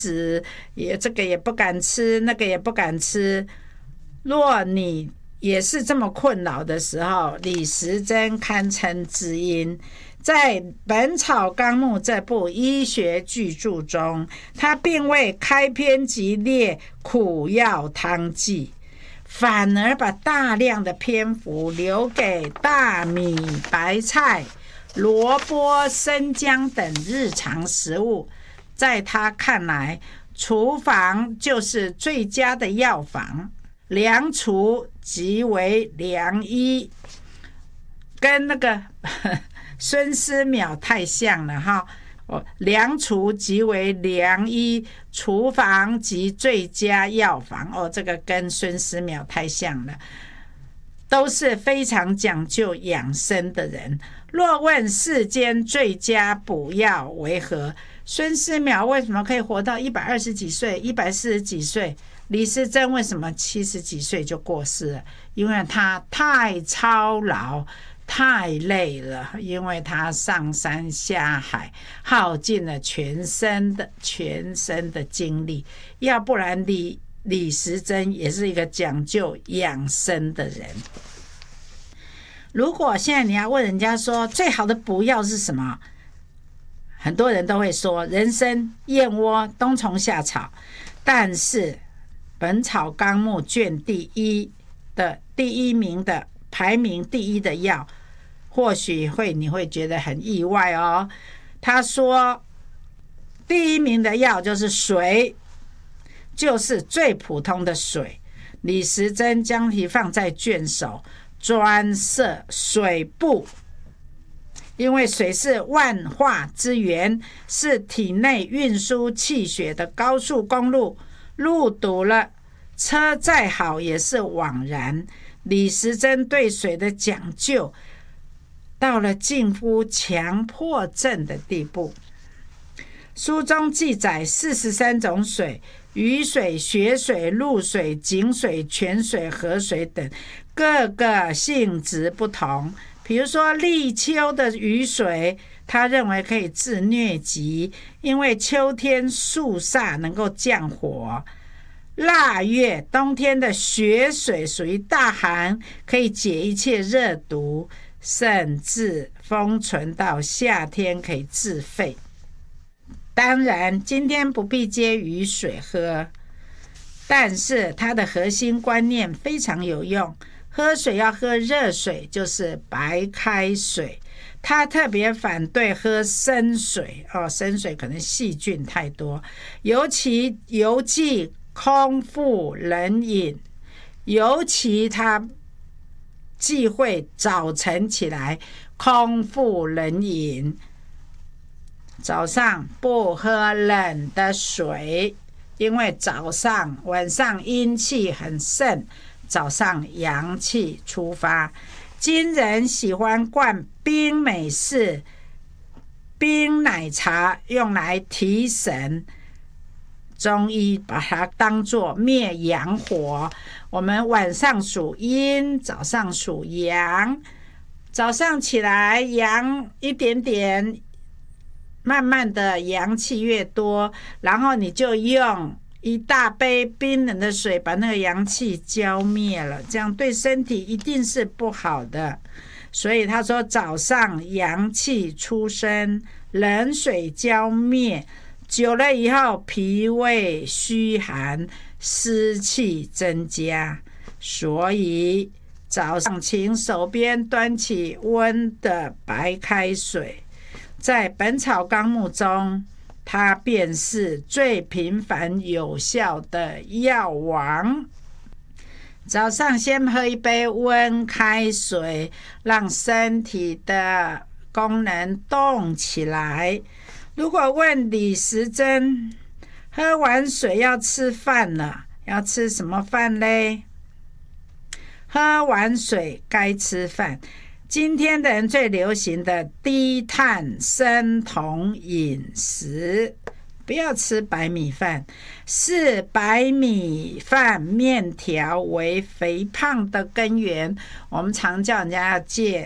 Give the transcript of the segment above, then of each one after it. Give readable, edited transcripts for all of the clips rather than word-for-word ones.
也这个也不敢吃，那个也不敢吃。若你也是这么困扰的时候，李时珍堪称知音。在《本草纲目》这部医学巨著中，他并未开篇即列苦药汤剂，反而把大量的篇幅留给大米、白菜、萝卜、生姜等日常食物。在他看来，厨房就是最佳的药房，良厨即为良医，跟那个孙思邈太像了哈。良厨即为良医，厨房即最佳药房。这个跟孙思邈太像了，都是非常讲究养生的人。若问世间最佳补药为何，孙思邈为什么可以活到120几岁、140几岁？李时珍为什么70几岁就过世了？因为他太操劳，太累了，因为他上山下海，耗尽了全身的精力。要不然李时珍也是一个讲究养生的人。如果现在你要问人家说最好的补药是什么，很多人都会说人参、燕窝、冬虫夏草。但是《本草纲目》卷第一的第一名的排名第一的药，或许你会觉得很意外哦。他说第一名的药就是水，就是最普通的水。李时珍将其放在卷首，专设水部，因为水是万化之源，是体内运输气血的高速公路，路堵了，车再好也是枉然。李时珍对水的讲究到了近乎强迫症的地步。书中记载43种水，雨水、雪水、露水、井水、泉水、河水等，各个性质不同。比如说立秋的雨水，他认为可以治疟疾，因为秋天肃煞能够降火。腊月冬天的雪水属于大寒，可以解一切热毒，甚至封存到夏天可以治肺。当然今天不必接雨水喝，但是它的核心观念非常有用。喝水要喝热水，就是白开水。他特别反对喝生水，生水可能细菌太多，尤其尤忌空腹冷饮，尤其他忌讳早晨起来空腹冷饮。早上不喝冷的水，因为晚上阴气很盛，早上阳气出发。今人喜欢灌冰美式、冰奶茶用来提神，中医把它当作灭阳火。我们晚上属阴，早上属阳。早上起来阳一点点，慢慢的阳气越多，然后你就用一大杯冰冷的水把那个阳气浇灭了，这样对身体一定是不好的。所以他说早上阳气出生，冷水浇灭，久了以后脾胃虚寒，湿气增加。所以早上请手边端起温的白开水。在《本草纲目》中，它便是最频繁有效的药王。早上先喝一杯温开水，让身体的功能动起来。如果问李时珍，喝完水要吃饭了，要吃什么饭嘞？喝完水该吃饭。今天的人最流行的低碳生酮饮食，不要吃白米饭，视白米饭面条为肥胖的根源。我们常叫人家要戒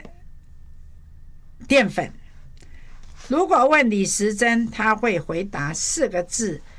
淀粉。如果问李时珍，他会回答4个字：